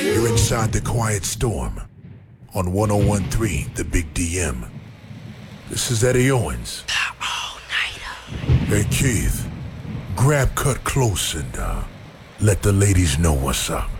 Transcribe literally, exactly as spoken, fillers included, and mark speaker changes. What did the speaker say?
Speaker 1: You're inside the Quiet Storm on one oh one point three The Big D M. This is Eddie Owens. Hey Keith, grab Cut close and uh, let the ladies know what's up.